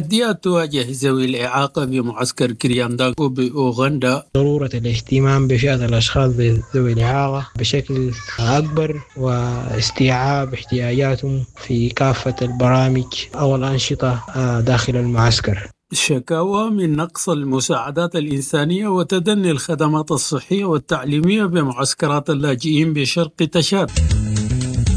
تحديات تواجه ذوي الإعاقة بمعسكر كريانداكو بأوغندا. ضرورة الاهتمام بفئة الأشخاص ذوي الإعاقة بشكل أكبر واستيعاب احتياجاتهم في كافة البرامج أو الأنشطة داخل المعسكر. شكاوى من نقص المساعدات الإنسانية وتدني الخدمات الصحية والتعليمية بمعسكرات اللاجئين بشرق تشاد.